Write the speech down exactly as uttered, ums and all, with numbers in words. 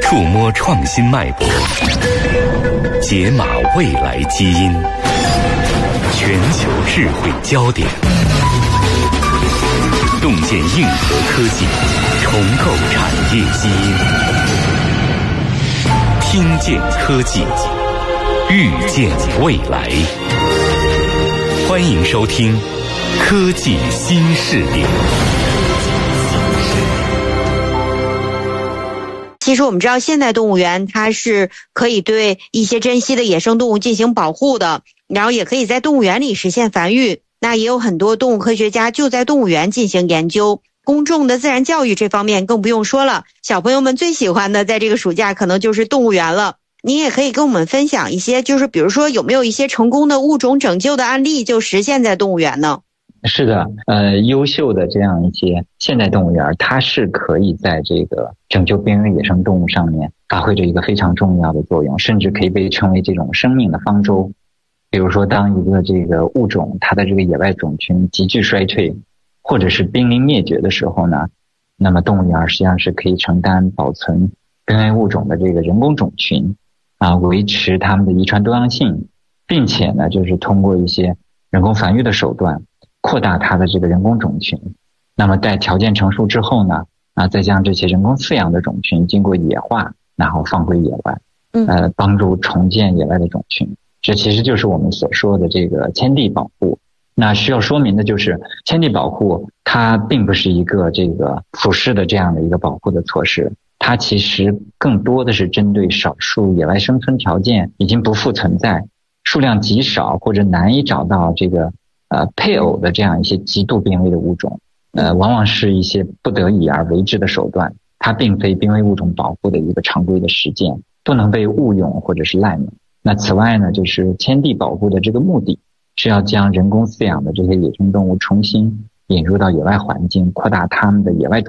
触摸创新脉搏，解码未来基因，全球智慧焦点，洞见硬核科技，重构产业基因，听见科技，预见未来。欢迎收听科技新视野。 其实我们知道现代动物园它是可以对一些珍稀的野生动物进行保护的，然后也可以在动物园里实现繁育。那也有很多动物科学家就在动物园进行研究。公众的自然教育这方面更不用说了，小朋友们最喜欢的在这个暑假可能就是动物园了。你也可以跟我们分享一些，就是比如说有没有一些成功的物种拯救的案例就实现在动物园呢？ 是的，呃，优秀的这样一些现代动物园，它是可以在这个拯救濒危野生动物上面发挥着一个非常重要的作用，甚至可以被称为这种生命的方舟。比如说，当一个这个物种它的这个野外种群急剧衰退，或者是濒临灭绝的时候呢，那么动物园实际上是可以承担保存濒危物种的这个人工种群啊，维持它们的遗传多样性，并且呢，就是通过一些人工繁育的手段扩大它的这个人工种群。那么在条件成熟之后呢，啊，再将这些人工饲养的种群经过野化，然后放回野外，呃，帮助重建野外的种群。这其实就是我们所说的这个迁地保护。那需要说明的就是迁地保护它并不是一个这个普世的这样的一个保护的措施，它其实更多的是针对少数野外生存条件已经不复存在、数量极少或者难以找到这个呃配偶的这样一些极度濒危的物种，呃，往往是一些不得已而为之的手段，它并非濒危物种保护的一个常规的实践，不能被误用或者是滥用。那此外呢，就是迁地保护的这个目的是要将人工饲养的这些野生动物重新引入到野外环境，扩大它们的野外种